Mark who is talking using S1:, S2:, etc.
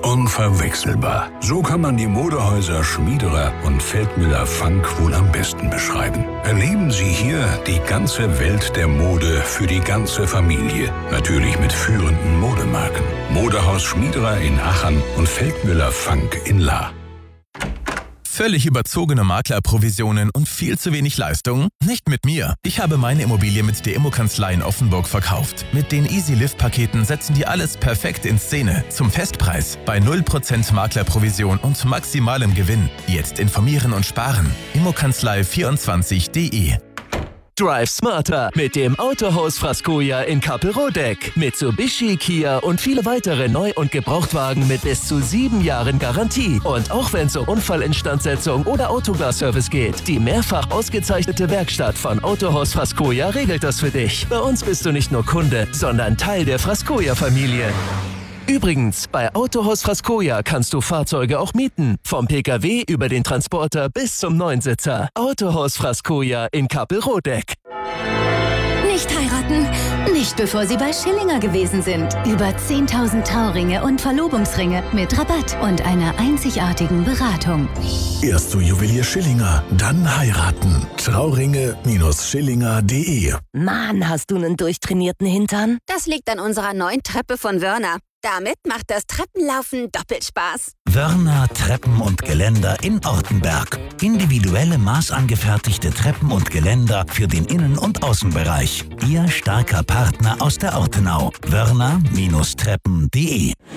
S1: unverwechselbar. So kann man die Modehäuser Schmiederer und Feldmüller-Funk wohl am besten beschreiben. Erleben Sie hier die ganze Welt der Mode für die ganze Familie. Natürlich mit führenden Modemarken. Modehaus Schmiederer in Aachen und Feldmüller-Funk in Lahr.
S2: Völlig überzogene Maklerprovisionen und viel zu wenig Leistung? Nicht mit mir. Ich habe meine Immobilie mit der Immo-Kanzlei in Offenburg verkauft. Mit den Easy-Lift-Paketen setzen die alles perfekt in Szene. Zum Festpreis. Bei 0% Maklerprovision und maximalem Gewinn. Jetzt informieren und sparen. immokanzlei24.de.
S3: Drive smarter mit dem Autohaus Frascoja in Kappelrodeck. Mitsubishi, Kia und viele weitere Neu- und Gebrauchtwagen mit bis zu 7 Jahren Garantie. Und auch wenn es um Unfallinstandsetzung oder Autoglas-Service geht, die mehrfach ausgezeichnete Werkstatt von Autohaus Frascoja regelt das für dich. Bei uns bist du nicht nur Kunde, sondern Teil der Frascoja-Familie. Übrigens, bei Autohaus Frascoja kannst du Fahrzeuge auch mieten. Vom Pkw über den Transporter bis zum Neunsitzer. Autohaus Frascoja in Kappelrodeck.
S4: Nicht heiraten, nicht bevor Sie bei Schillinger gewesen sind. Über 10.000 Trauringe und Verlobungsringe mit Rabatt und einer einzigartigen Beratung.
S5: Erst zu Juwelier Schillinger, dann heiraten. Trauringe-Schillinger.de.
S6: Mann, hast du einen durchtrainierten Hintern?
S7: Das liegt an unserer neuen Treppe von Wörner. Damit macht das Treppenlaufen doppelt Spaß.
S8: Wörner Treppen und Geländer in Ortenberg. Individuelle maßangefertigte Treppen und Geländer für den Innen- und Außenbereich. Ihr starker Partner aus der Ortenau. Wörner-Treppen.de